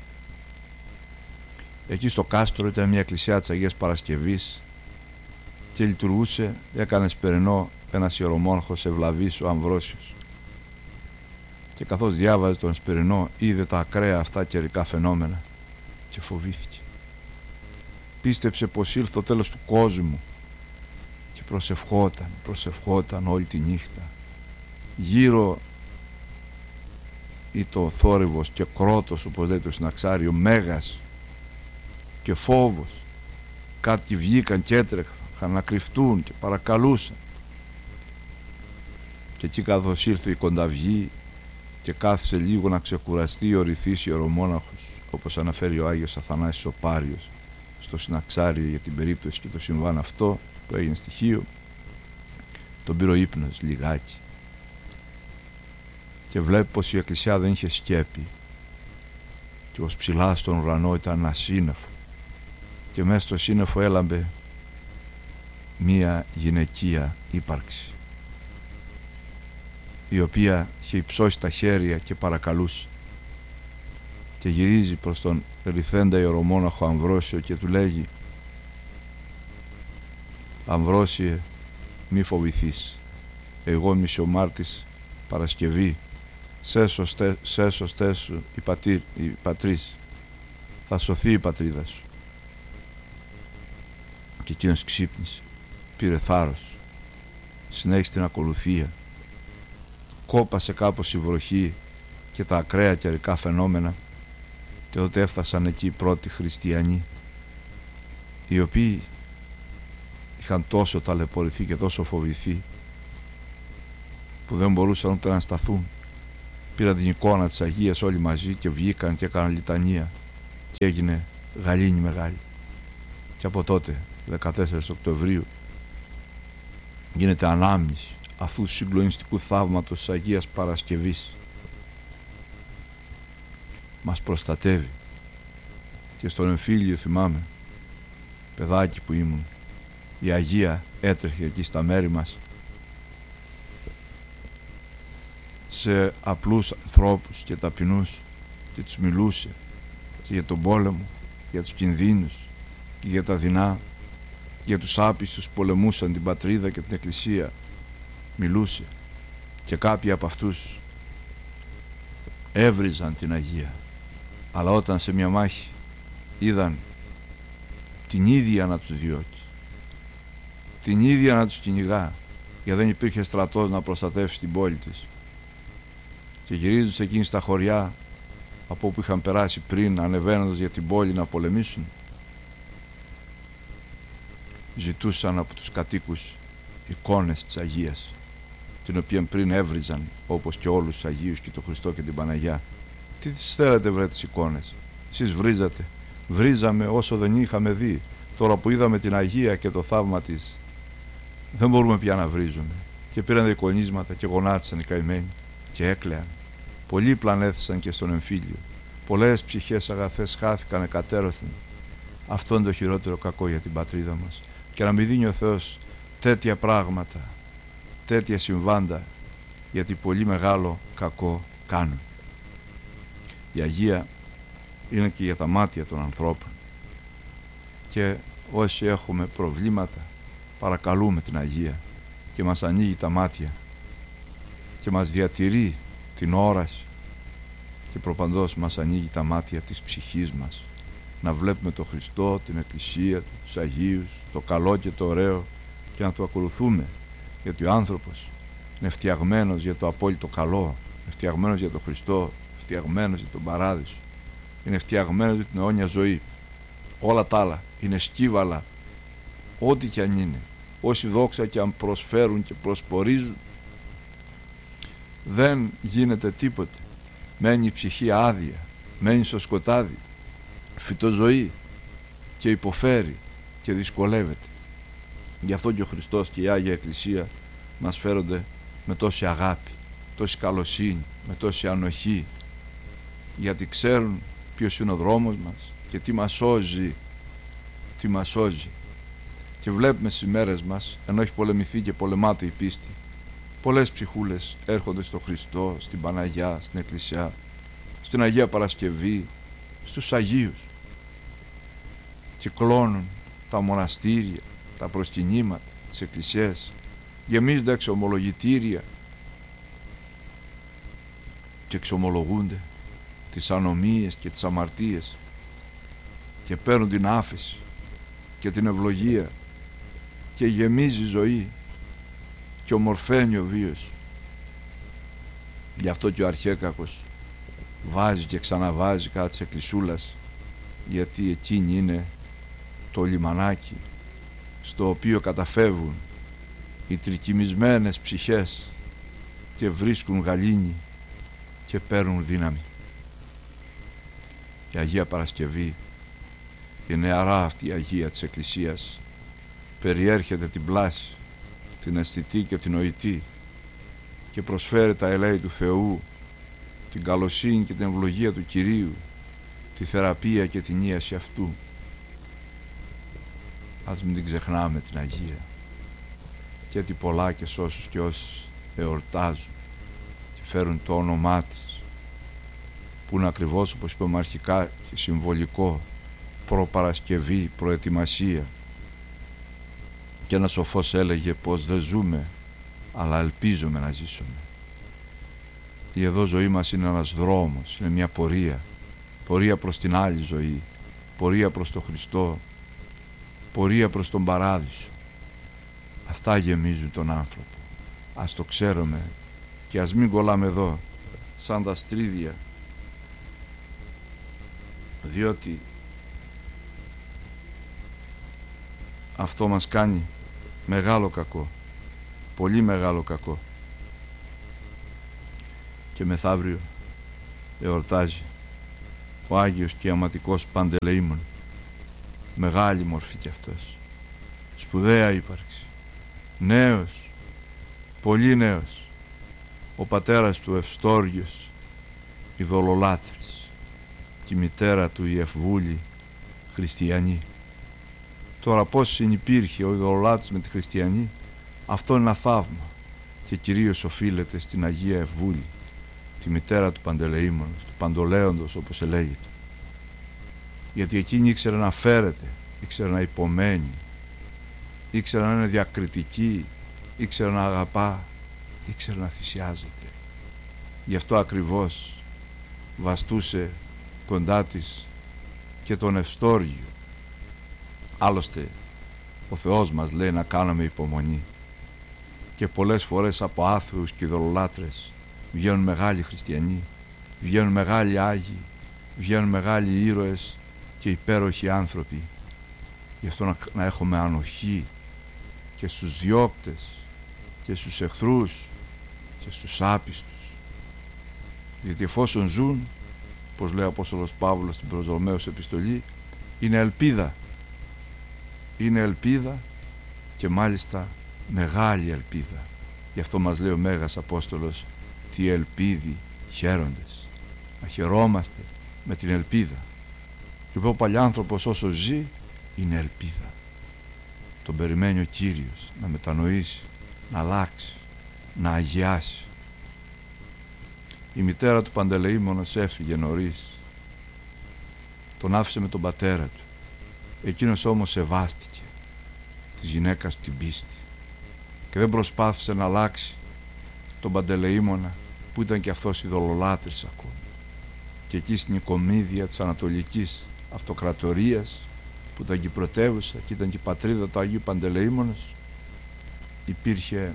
Εκεί στο κάστρο ήταν μια εκκλησιά της Αγίας Παρασκευής και λειτουργούσε, έκανε σπερινό ένας ιερομόναχος Ευλαβής, ο Αμβρόσιος, και καθώς διάβαζε τον σπερινό είδε τα ακραία αυτά καιρικά φαινόμενα και φοβήθηκε. Πίστεψε πως ήλθε το τέλος του κόσμου και προσευχόταν, προσευχόταν όλη τη νύχτα. Γύρω ή το θόρυβος και κρότος, όπως λέει το συναξάριο, μέγας και φόβος. Κάποιοι βγήκαν και έτρεχαν να κρυφτούν και παρακαλούσαν. Και εκεί καθώς ήρθε η κονταυγή και κάθισε λίγο να ξεκουραστεί ο ρηθής ιερομόναχος, όπως αναφέρει ο Άγιος Αθανάσιος ο Πάριος στο συναξάριο για την περίπτωση και το συμβάν αυτό που έγινε στοιχείο, τον πήρε ο ύπνος λιγάκι και βλέπει πως η εκκλησιά δεν είχε σκέπη και ως ψηλά στον ουρανό ήταν ένα σύννεφο και μέσα στο σύννεφο έλαμπε μία γυναικεία ύπαρξη, η οποία είχε υψώσει τα χέρια και παρακαλούσε, και γυρίζει προς τον ερυθέντα ιερομόναχο Αμβρόσιο και του λέγει, Αμβρόσιε, μη φοβηθείς, εγώ μισομάρτης Παρασκευή, σέσωστέ σου η, πατή, η πατρίς, θα σωθεί η πατρίδα σου. Και εκείνος ξύπνησε, πήρε θάρρος συνέχισε την ακολουθία. Κόπασε κάπως η βροχή και τα ακραία καιρικά φαινόμενα και τότε έφτασαν εκεί οι πρώτοι χριστιανοί, οι οποίοι είχαν τόσο ταλαιπωρηθεί και τόσο φοβηθεί που δεν μπορούσαν ούτε να σταθούν. Πήραν την εικόνα της Αγίας όλοι μαζί και βγήκαν και έκαναν λιτανία και έγινε γαλήνη μεγάλη. Και από τότε, δεκατέσσερις Οκτωβρίου, γίνεται ανάμνηση αυτού του συγκλονιστικού θαύματος της Αγίας Παρασκευής. Μας προστατεύει. Και στον εμφύλιο θυμάμαι, παιδάκι που ήμουν, η Αγία έτρεχε εκεί στα μέρη μας σε απλούς ανθρώπους και ταπεινούς και τους μιλούσε και για τον πόλεμο, για τους κινδύνους και για τα δεινά, για τους άπιστους που πολεμούσαν την πατρίδα και την εκκλησία. Μιλούσε και κάποιοι από αυτούς έβριζαν την Αγία, αλλά όταν σε μια μάχη είδαν την ίδια να τους διώκει, την ίδια να τους κυνηγά, γιατί δεν υπήρχε στρατός να προστατεύσει την πόλη της, και γυρίζουν σε εκείνη στα χωριά από όπου είχαν περάσει πριν, ανεβαίνοντας για την πόλη να πολεμήσουν, ζητούσαν από τους κατοίκους εικόνες της Αγίας, την οποία πριν έβριζαν όπως και όλους τους Αγίους και τον Χριστό και την Παναγιά. Τι τις θέλετε βρε τις εικόνες? Εσείς βρίζατε. Βρίζαμε όσο δεν είχαμε δει. Τώρα που είδαμε την Αγία και το θαύμα της, δεν μπορούμε πια να βρίζουμε. Και πήραν τα εικονίσματα και γονάτισαν οι καημένοι και έκλαιαν. Πολλοί πλανέθησαν και στον εμφύλιο. Πολλές ψυχές αγαθές χάθηκαν εκατέρωθεν. Αυτό είναι το χειρότερο κακό για την πατρίδα μας. Και να μην δίνει ο Θεός τέτοια πράγματα, τέτοια συμβάντα, γιατί πολύ μεγάλο κακό κάνουν. Η Αγία είναι και για τα μάτια των ανθρώπων, και όσοι έχουμε προβλήματα παρακαλούμε την Αγία και μας ανοίγει τα μάτια και μας διατηρεί την όραση και προπαντός μας ανοίγει τα μάτια της ψυχής μας, να βλέπουμε τον Χριστό, την Εκκλησία, τους Αγίους, το καλό και το ωραίο, και να το ακολουθούμε, γιατί ο άνθρωπος είναι φτιαγμένος για το απόλυτο καλό, είναι φτιαγμένος για τον Χριστό, φτιαγμένος για τον Παράδεισο, είναι φτιαγμένος για την αιώνια ζωή. Όλα τα άλλα είναι σκύβαλα, ό,τι και αν είναι, όση δόξα και αν προσφέρουν και προσπορίζουν, δεν γίνεται τίποτε. Μένει η ψυχή άδεια, μένει στο σκοτάδι, φυτοζωή, και υποφέρει και δυσκολεύεται. Γι' αυτό και ο Χριστός και η Άγια Εκκλησία μας φέρονται με τόση αγάπη, τόση καλοσύνη, με τόση ανοχή, γιατί ξέρουν ποιος είναι ο δρόμος μας και τι μας σώζει, τι μας σώζει. Και βλέπουμε στις μέρες μας, ενώ έχει πολεμηθεί και πολεμάται η πίστη, πολλές ψυχούλες έρχονται στο Χριστό, στην Παναγιά, στην Εκκλησιά, στην Αγία Παρασκευή, στους Αγίους, κυκλώνουν τα μοναστήρια, τα προσκυνήματα, τις εκκλησίες, γεμίζονται εξομολογητήρια και εξομολογούνται τις ανομίες και τις αμαρτίες και παίρνουν την άφεση και την ευλογία και γεμίζει η ζωή και ομορφαίνει ο βίος. Γι' αυτό και ο αρχέκακος βάζει και ξαναβάζει κάτι της εκκλησούλας, γιατί εκείνη είναι το λιμανάκι στο οποίο καταφεύγουν οι τρικυμισμένες ψυχές και βρίσκουν γαλήνη και παίρνουν δύναμη. Η Αγία Παρασκευή, η νεαρά αυτή η Αγία της Εκκλησίας, περιέρχεται την πλάση, την αισθητή και την νοητή, και προσφέρει τα ελέη του Θεού, την καλοσύνη και την ευλογία του Κυρίου, τη θεραπεία και την ίαση αυτού. Ας μην την ξεχνάμε την Αγία, γιατί πολλά και σ' όσους και όσοι εορτάζουν και φέρουν το όνομά της, που είναι ακριβώς, όπως είπαμε αρχικά, και συμβολικό, προπαρασκευή, προετοιμασία. Και ένας σοφός έλεγε πως δεν ζούμε, αλλά ελπίζουμε να ζήσουμε. Η εδώ ζωή μας είναι ένας δρόμος, είναι μια πορεία, πορεία προς την άλλη ζωή, πορεία προς τον Χριστό, πορεία προς τον Παράδεισο. Αυτά γεμίζουν τον άνθρωπο. Ας το ξέρουμε και ας μην κολλάμε εδώ σαν τα στρίδια, διότι αυτό μας κάνει μεγάλο κακό, πολύ μεγάλο κακό. Και μεθαύριο εορτάζει ο Άγιος και Αματικός Παντελεήμων. Μεγάλη μορφή κι αυτός, σπουδαία ύπαρξη, νέος, πολύ νέος, ο πατέρας του Ευστόργιος, ειδωλολάτρης, και η μητέρα του η Ευμβούλη, χριστιανή. Τώρα πώς συνυπήρχε ο ειδωλολάτρης με τη χριστιανή, αυτό είναι ένα θαύμα και κυρίως οφείλεται στην Αγία Ευμβούλη, τη μητέρα του Παντελεήμονος, του Παντολέοντος όπως ελέγεται. Γιατί εκείνη ήξερε να φέρεται, ήξερε να υπομένει, ήξερε να είναι διακριτική, ήξερε να αγαπά, ήξερε να θυσιάζεται. Γι' αυτό ακριβώς βαστούσε κοντά της και τον Ευστόργιο. Άλλωστε ο Θεός μας λέει να κάνουμε υπομονή, και πολλές φορές από άθεους και ειδωλολάτρες βγαίνουν μεγάλοι χριστιανοί, βγαίνουν μεγάλοι Άγιοι, βγαίνουν μεγάλοι ήρωες και υπέροχοι άνθρωποι. Γι' αυτό να, να έχουμε ανοχή και στους διώκτες και στους εχθρούς και στους άπιστους, γιατί εφόσον ζουν, πως λέει ο Απόστολος Παύλος στην προς Ρωμαίους επιστολή, είναι ελπίδα, είναι ελπίδα και μάλιστα μεγάλη ελπίδα. Γι' αυτό μας λέει ο Μέγας Απόστολος, τι ελπίδι χαίροντες, να χαιρόμαστε με την ελπίδα. Και ο παλιάνθρωπος όσο ζει είναι ελπίδα. Τον περιμένει ο Κύριος να μετανοήσει, να αλλάξει, να αγιάσει. Η μητέρα του Παντελεήμονος έφυγε νωρίς, τον άφησε με τον πατέρα του. Εκείνος όμως σεβάστηκε της γυναίκας του την πίστη και δεν προσπάθησε να αλλάξει τον Παντελεήμονα, που ήταν και αυτός ειδωλολάτρης ακόμη. Και εκεί στην οικομίδια της Ανατολικής Αυτοκρατορίας, που ήταν και η πρωτεύουσα και ήταν και η πατρίδα του Αγίου Παντελεήμονος, υπήρχε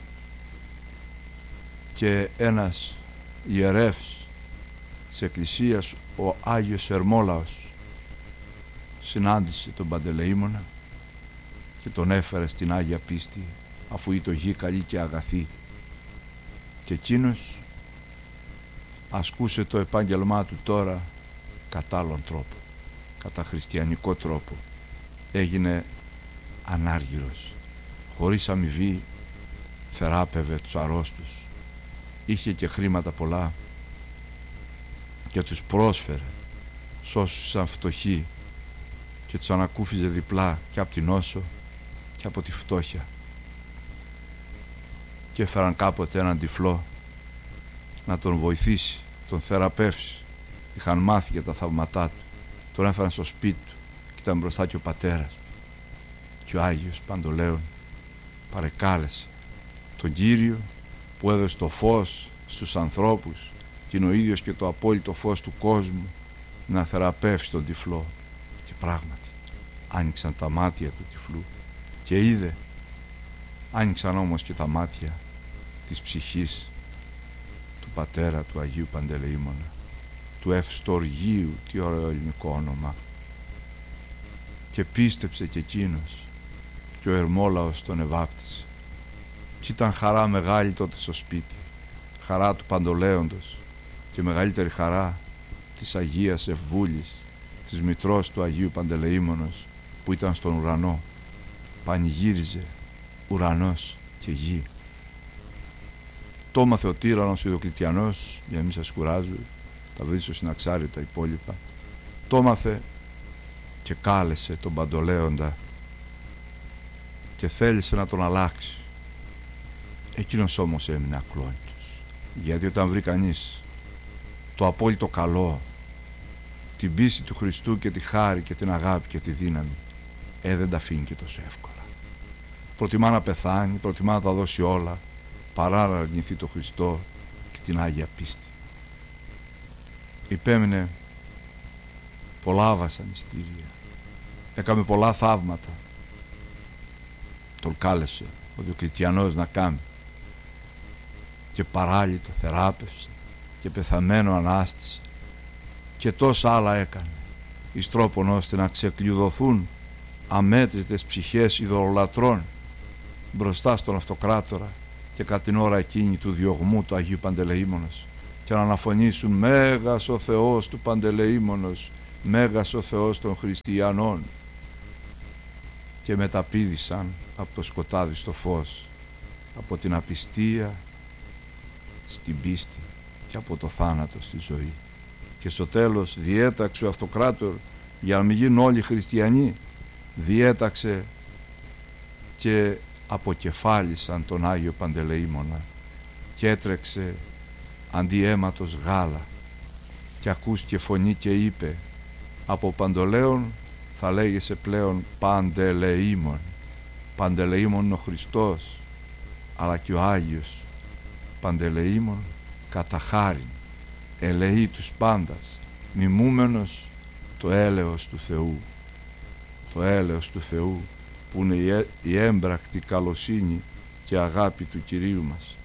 και ένας ιερεύς της εκκλησίας, ο Άγιος Ερμόλαος. Συνάντησε τον Παντελεήμονα και τον έφερε στην Άγια Πίστη, αφού η το γη καλή και αγαθή, και εκείνος ασκούσε το επάγγελμά του τώρα κατά άλλον τρόπο, κατά χριστιανικό τρόπο. Έγινε ανάργυρος, χωρίς αμοιβή θεράπευε τους αρρώστους, είχε και χρήματα πολλά και τους πρόσφερε σ' όσους ήταν φτωχοί και τους ανακούφιζε διπλά και από την όσο και από τη φτώχεια. Και έφεραν κάποτε έναν τυφλό να τον βοηθήσει, τον θεραπεύσει. Είχαν μάθει για τα θαυματά του, τον έφεραν στο σπίτι του και ήταν μπροστά και ο πατέρας του. Και ο Άγιος Παντολέων παρεκάλεσε τον Κύριο που έδωσε το φως στους ανθρώπους και είναι ο ίδιος και το απόλυτο φως του κόσμου, να θεραπεύσει τον τυφλό. Και πράγματι άνοιξαν τα μάτια του τυφλού και είδε. Άνοιξαν όμως και τα μάτια της ψυχής του πατέρα του Αγίου Παντελεήμονα, του Ευστοργίου, τι ωραίο ελληνικό όνομα, και πίστεψε και εκείνος και ο Ερμόλαος τον ευάπτισε. Και ήταν χαρά μεγάλη τότε στο σπίτι, χαρά του Παντολέοντος και μεγαλύτερη χαρά της Αγίας Ευμβούλης, της μητρός του Αγίου Παντελεήμονος, που ήταν στον ουρανό. Πανηγύριζε ουρανός και γη. Το έμαθε ο τύραννος ο Διοκλητιανός, για να μην σας κουράζω, τα βρείτε στο Συναξάριο τα υπόλοιπα. Το έμαθε και κάλεσε τον Παντολέοντα και θέλησε να τον αλλάξει. Εκείνος όμως έμεινε ακλόνητος, γιατί όταν βρει κανείς το απόλυτο καλό, την πίστη του Χριστού και τη χάρη και την αγάπη και τη δύναμη, ε, δεν τα αφήνει και τόσο εύκολα. Προτιμά να πεθάνει, προτιμά να τα δώσει όλα, παρά να αρνηθεί το Χριστό και την Άγια Πίστη. Υπέμεινε πολλά βασανιστήρια, έκαμε πολλά θαύματα. Τον κάλεσε ο Διοκλητιανός να κάνει. και παράλυτο θεράπευσε και πεθαμένο ανάστησε και τόσα άλλα έκανε, εις τρόπον ώστε να ξεκλειδωθούν αμέτρητες ψυχές ειδωλολατρών μπροστά στον Αυτοκράτορα και κατά την ώρα εκείνη του διωγμού του Αγίου Παντελεήμονος και να αναφωνήσουν «Μέγας ο Θεός του Παντελεήμονος, Μέγας ο Θεός των Χριστιανών», και μεταπήδησαν από το σκοτάδι στο φως, από την απιστία στην πίστη και από το θάνατο στη ζωή. Και στο τέλος διέταξε ο Αυτοκράτορ, για να μην γίνουν όλοι χριστιανοί, διέταξε και αποκεφάλισαν τον Άγιο Παντελεήμονα και έτρεξε αντί αίματος γάλα και ακούστηκε φωνή και είπε «Από Παντολέων θα λέγεσαι πλέον Παντελεήμων». Παντελεήμων ο Χριστός, αλλά και ο Άγιος Παντελεήμων κατά χάριν ελεεί τους πάντας, μιμούμενος το έλεος του Θεού, το έλεος του Θεού που είναι η έμπρακτη καλοσύνη και αγάπη του Κυρίου μας.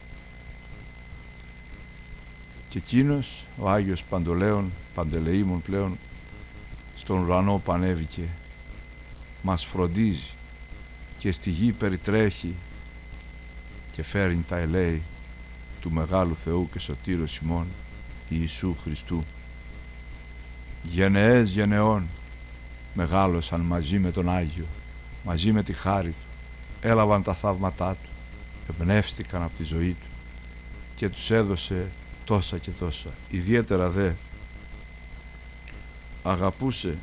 Και εκείνος ο Άγιος Παντολέων, Παντελεήμων πλέον, στον ουρανό πανέβηκε, μας φροντίζει και στη γη περιτρέχει και φέρνει τα ελέη του Μεγάλου Θεού και Σωτήρος ημών Ιησού Χριστού. Γενεές γενεών μεγάλωσαν μαζί με τον Άγιο, μαζί με τη χάρη του, έλαβαν τα θαύματά του, εμπνεύστηκαν από τη ζωή του και τους έδωσε τόσα και τόσα. Ιδιαίτερα δε αγαπούσε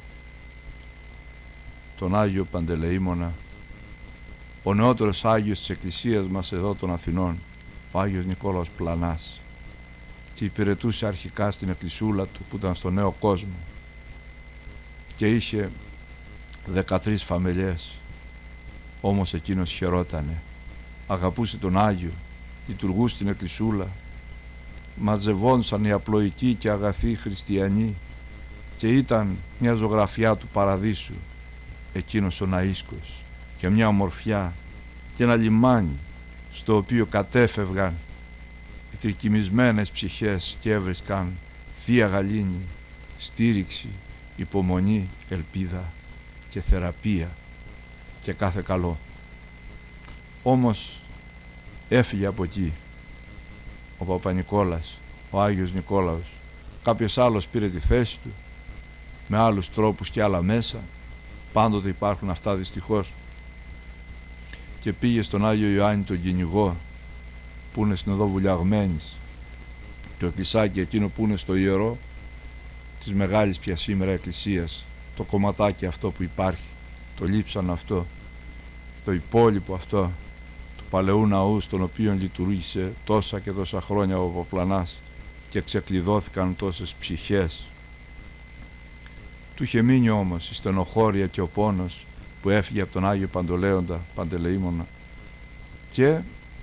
τον Άγιο Παντελεήμονα ο νεότερος Άγιος της Εκκλησίας μας εδώ των Αθηνών, ο Άγιος Νικόλαος Πλανάς, και υπηρετούσε αρχικά στην εκκλησούλα του που ήταν στο Νέο Κόσμο και είχε δεκατρείς φαμελιές, όμως εκείνος χαιρότανε, αγαπούσε τον Άγιο, λειτουργούσε στην εκκλησούλα, μαζευόντουσαν οι απλοϊκοί και αγαθοί χριστιανοί και ήταν μια ζωγραφιά του παραδείσου εκείνος ο ναΐσκος και μια ομορφιά και ένα λιμάνι στο οποίο κατέφευγαν οι τρικυμισμένες ψυχές και έβρισκαν θεία γαλήνη, στήριξη, υπομονή, ελπίδα και θεραπεία και κάθε καλό. Όμως έφυγε από εκεί ο Παπα-Νικόλας, ο Άγιος Νικόλαος. Κάποιος άλλος πήρε τη θέση του με άλλους τρόπους και άλλα μέσα, πάντοτε υπάρχουν αυτά δυστυχώς, και πήγε στον Άγιο Ιωάννη τον κυνηγό που είναι στην οδό Βουλιαγμένης, το εκκλησάκι εκείνο που είναι στο ιερό της μεγάλης πια σήμερα εκκλησίας, το κομματάκι αυτό που υπάρχει, το λείψαν αυτό, το υπόλοιπο αυτό του παλαιού ναού στον οποίο λειτουργήσε τόσα και τόσα χρόνια ο Παπλανάς και ξεκλειδώθηκαν τόσες ψυχές. Του είχε μείνει όμως η στενοχώρια και ο πόνος που έφυγε από τον Άγιο Παντολέοντα Παντελεήμονα, και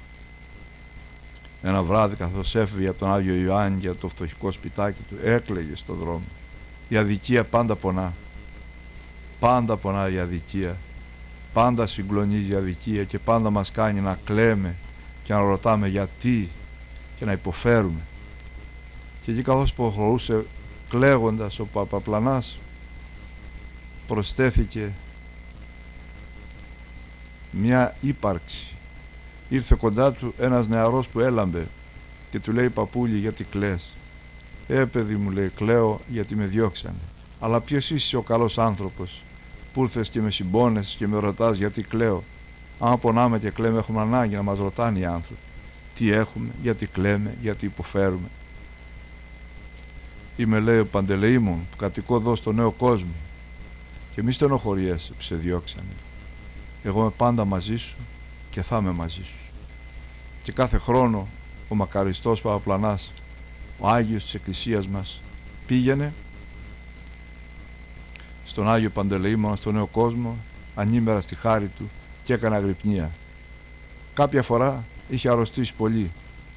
ένα βράδυ καθώς έφυγε από τον Άγιο Ιωάννη για το φτωχικό σπιτάκι του έκλαιγε στον δρόμο. Η αδικία πάντα πονά, πάντα πονά η αδικία, πάντα συγκλονίζει η αδικία και πάντα μας κάνει να κλαίμε και να ρωτάμε γιατί και να υποφέρουμε. Και εκεί καθώς προχωρούσε κλαίγοντας ο Παπαπλανάς, προσθέθηκε μια ύπαρξη. Ήρθε κοντά του ένας νεαρός που έλαμπε και του λέει «Παππούλη, γιατί κλαις?» «Ε, παιδί μου», λέει, «κλαίω γιατί με διώξανε». «Αλλά ποιος είσαι ο καλός άνθρωπος που ήρθες και με συμπόνεσες και με ρωτάς γιατί κλαίω?» «Άμα πονάμε και κλαίμε έχουμε ανάγκη να μας ρωτάνε οι άνθρωποι τι έχουμε, γιατί κλαίμε, γιατί υποφέρουμε». «Είμαι», λέει, «ο Παντελεήμων που κατοικώ εδώ στο Νέο Κόσμο και μη στενοχωριέσαι που σε διώξανε. Εγώ είμαι πάντα μαζί σου και θα είμαι μαζί σου». Και κάθε χρόνο ο μακαριστός Παπαπλανάς, ο Άγιος της Εκκλησίας μας, πήγαινε στον Άγιο Παντελεήμονα στο Νέο Κόσμο ανήμερα στη χάρη του και έκανε αγρυπνία. Κάποια φορά είχε αρρωστήσει πολύ.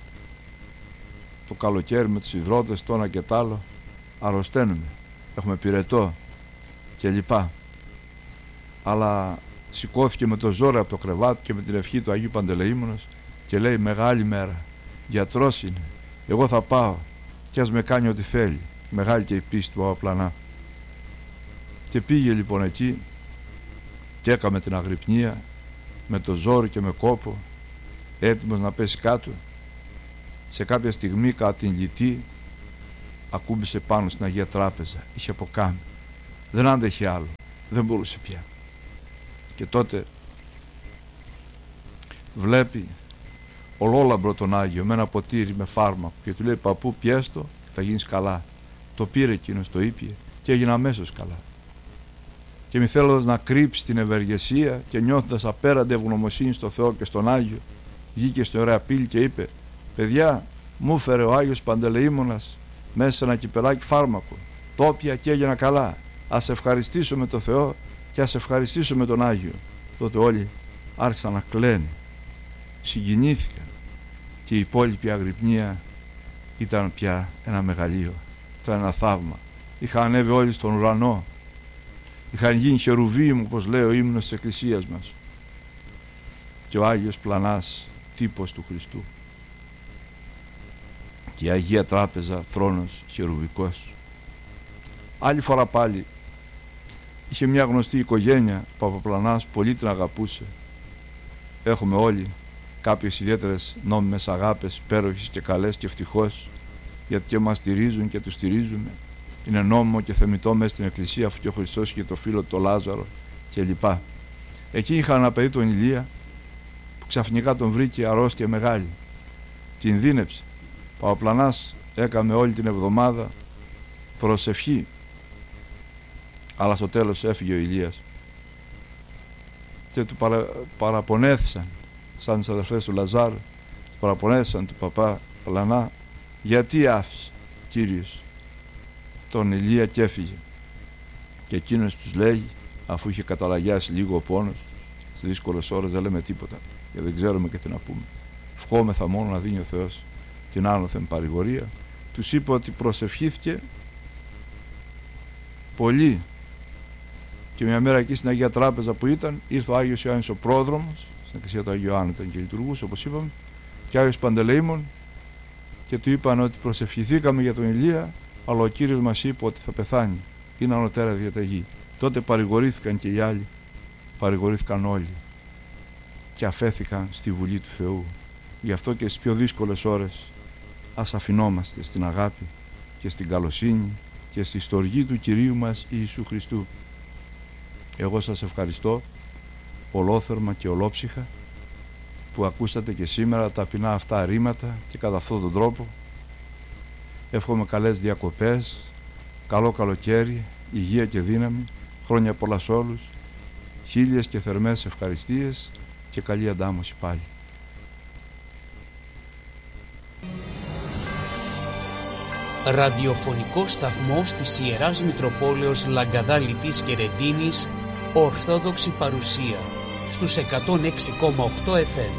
Το καλοκαίρι με τους υδρότες, το ένα και τ' άλλο, αρρωσταίνουμε, έχουμε πυρετό και λοιπά. Αλλά σηκώθηκε με το ζόρι από το κρεβάτι και με την ευχή του Αγίου Παντελεήμονος και λέει «Μεγάλη μέρα, Γιατρός είναι. Εγώ θα πάω και ας με κάνει ό,τι θέλει. Μεγάλη και η πίστη του Παπαπλανά. Και πήγε λοιπόν εκεί και έκαμε την αγρυπνία με το ζόρο και με κόπο, έτοιμος να πέσει κάτω. Σε κάποια στιγμή κατά την λυτή ακούμπησε πάνω στην Αγία Τράπεζα. Είχε αποκάμει. Δεν άντεχε άλλο. Δεν μπορούσε πια. Και τότε βλέπει ολόλαμπρο τον Άγιο με ένα ποτήρι με φάρμακο και του λέει, παππού, πιέστο, θα γίνεις καλά. Το πήρε εκείνος, το ήπιε και έγινε αμέσως καλά. Και μη θέλοντας να κρύψει την ευεργεσία και νιώθοντας απέραντη ευγνωμοσύνη στο Θεό και στον Άγιο, βγήκε στην ωραία πύλη και είπε, παιδιά, μου έφερε ο Άγιος Παντελεήμονας μέσα σε ένα κυπελάκι φάρμακο. Το έπια και έγινα καλά. Ας ευχαριστήσουμε τον Θεό και ας ευχαριστήσουμε τον Άγιο. Τότε όλοι άρχισαν να κλαίνουν, συγκινήθηκαν και η υπόλοιπη αγρυπνία ήταν πια ένα μεγαλείο, ήταν ένα θαύμα. Είχαν ανέβει όλοι στον ουρανό, είχαν γίνει χερουβίμ, όπως λέει ο ύμνος της Εκκλησίας μας, και ο Άγιος Πλανάς τύπος του Χριστού και η Αγία Τράπεζα θρόνος χερουβικός. Άλλη φορά πάλι είχε μια γνωστή οικογένεια, ο Παπαπλανάς πολύ την αγαπούσε. Έχουμε όλοι κάποιες ιδιαίτερες νόμιμες αγάπες, υπέροχες και καλές και ευτυχώς, γιατί και μας στηρίζουν και τους στηρίζουμε. Είναι νόμιμο και θεμιτό μέσα στην Εκκλησία, αφού και ο Χριστός και το φίλο του Λάζαρο κλπ. Εκεί είχαν ένα παιδί τον Ηλία που ξαφνικά τον βρήκε αρρώστια μεγάλη. Την δίνεψε. Ο Παπαπλανάς έκαμε όλη την εβδομάδα προσευχή, αλλά στο τέλος έφυγε ο Ηλίας και του παρα, παραπονέθησαν σαν τις αδερφές του Λαζάρου, του παραπονέθησαν του παπά Πλανά, γιατί άφησε Κύριος τον Ηλία και έφυγε. Και εκείνος τους λέει, αφού είχε καταλαγιάσει λίγο ο πόνος, στις δύσκολες ώρες δεν λέμε τίποτα και δεν ξέρουμε και τι να πούμε, ευχόμεθα μόνο να δίνει ο Θεός την άνωθεν παρηγορία. Τους είπε ότι προσευχήθηκε πολύ και μια μέρα εκεί στην Αγία Τράπεζα που ήταν, ήρθε ο Άγιος Ιωάννης ο πρόδρομος, στην Εκκλησία του Αγίου Ιωάννου ήταν και λειτουργούσε όπως είπαμε, και ο Άγιος Παντελεήμων, και του είπαν ότι προσευχηθήκαμε για τον Ηλία, αλλά ο Κύριος μας είπε ότι θα πεθάνει, είναι ανωτέρα διαταγή. Τότε παρηγορήθηκαν και οι άλλοι, παρηγορήθηκαν όλοι και αφέθηκαν στη Βουλή του Θεού. Γι' αυτό και στις πιο δύσκολες ώρες ας αφινόμαστε στην αγάπη και στην καλοσύνη και στη στοργή του Κυρίου μας Ιησού Χριστού. Εγώ σας ευχαριστώ ολόθερμα και ολόψυχα που ακούσατε και σήμερα τα ταπεινά αυτά ρήματα και κατά αυτόν τον τρόπο εύχομαι καλές διακοπές, καλό καλοκαίρι, υγεία και δύναμη, χρόνια πολλά σε όλους, χίλιες και θερμές ευχαριστίες και καλή αντάμωση πάλι. Ραδιοφωνικός σταθμός της Ιεράς Μητροπόλεως Λαγκαδά Λυτής και Ρεντίνης, Ορθόδοξη Παρουσία, στους εκατόν έξι κόμμα οκτώ εφ εμ.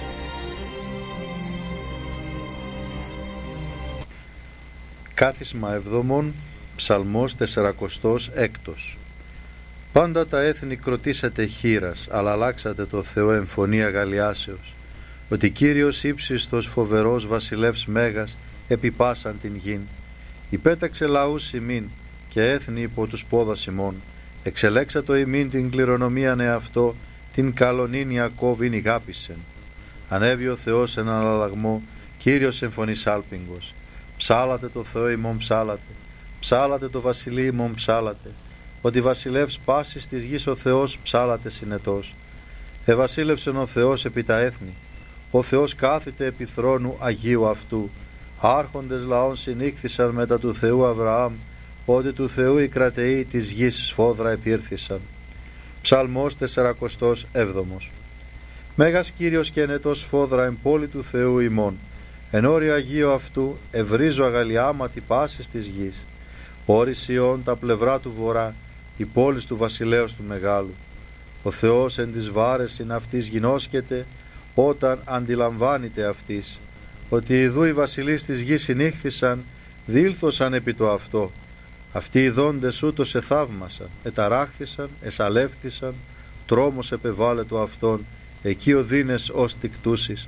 Κάθισμα εβδόμων, Ψαλμός τεσσαρακοστός έκτος. Πάντα τα έθνη κροτήσατε χήρας, αλλά αλλάξατε το Θεό εμφωνία γαλλιάσεως, ότι Κύριος ύψιστος φοβερός βασιλεύς μέγας επιπάσαν την γην. Υπέταξε λαούς ημίν και έθνη υπό τους πόδας ημών. Εξελέξατο ημίν την κληρονομίαν εαυτό, την καλονήν Ιακώβην ηγάπησεν. Ανέβη ο Θεός εν αναλλαγμό, Κύριος εμφωνής άλπιγγος. Ψάλατε το Θεό ημών ψάλατε, ψάλατε το βασιλεί ημών ψάλατε, ότι βασιλεύς πάσης της γης ο Θεός ψάλατε συνετός. Εβασίλευσεν ο Θεός επί τα έθνη, ο Θεός κάθεται επί θρόνου Αγίου αυτού. Άρχοντες λαών συνήχθησαν μετά του Θεού Αβραάμ, ότι του Θεού οι κρατεοί της γης σφόδρα επήρθησαν. Ψαλμός τεσσαρακοστός έβδομος. Μέγας Κύριος και ενετός σφόδρα εν πόλη του Θεού ημών, εν όριο Αγίου αυτού ευρίζω αγαλιάματι πάσης της γης. Όρις Ιών τα πλευρά του βορρά, η πόλης του βασιλέως του μεγάλου. Ο Θεός εν της βάρεσιν αυτής γινώσκεται, όταν αντιλαμβάνεται αυτής, ότι ιδού οι βασιλείς της γης συνήχθησαν, δήλθωσαν επί το αυτό. Αυτοί οι δόντες ούτως εθαύμασαν, εταράχθησαν, εσαλεύθησαν, τρόμος επεβάλλε το αυτόν, εκεί ο δίνες ως τικτούσεις.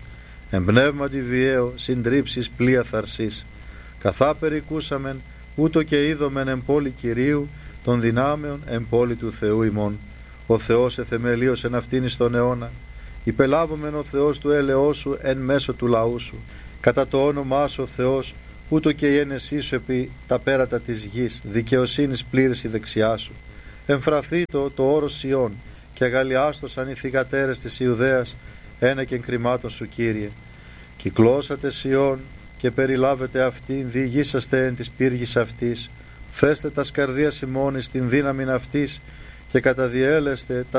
Εμπνεύματι βιαίο, συντρίψεις πλοία θαρσής. Καθά περικούσαμεν, ούτω και είδομεν εν πόλη Κυρίου, των δυνάμεων εν πόλη του Θεού ημών. Ο Θεός εθεμελίωσεν αυτήν εις τον αιώνα. Υπελάβομεν ο Θεός του έλεος σου εν μέσω του λαού σου. Κατά το όνομά σου ο Θεός, ούτω και η ένεσή σου επί τα πέρατα της γης, δικαιοσύνης πλήρης η δεξιά σου. Εμφραθήτω το όρος Σιών, και αγαλιάστοσαν οι θυγατέρες της Ιουδαίας, ένα και κρυμάτων σου, Κύριε. Κυκλώσατε Σιών και περιλάβετε αυτήν, διηγήσαστε εν της πύργης αυτής. Θέστε τα σκαρδίας ημών εις την δύναμην αυτής και καταδιέλεστε τα